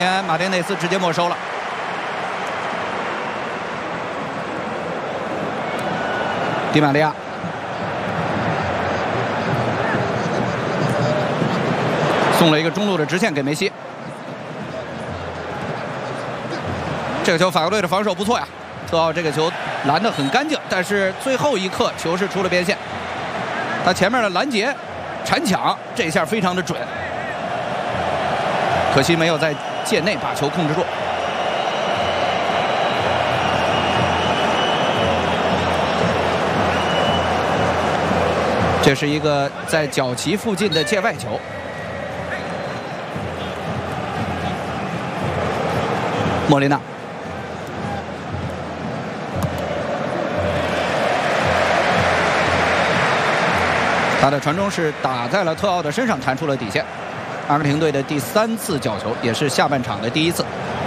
马丁内斯直接没收了。迪玛利亚送了一个中路的直线给梅西。这个球法国队的防守不错呀，特奥这个球拦得很干净，但是最后一刻球是出了边线。他前面的拦截、铲抢这一下非常的准，可惜没有在界内把球控制住。这是一个在角旗附近的界外球。莫雷纳，他的传中是打在了特奥的身上，弹出了底线。阿根廷队的第3次角球，也是下半场的第1次。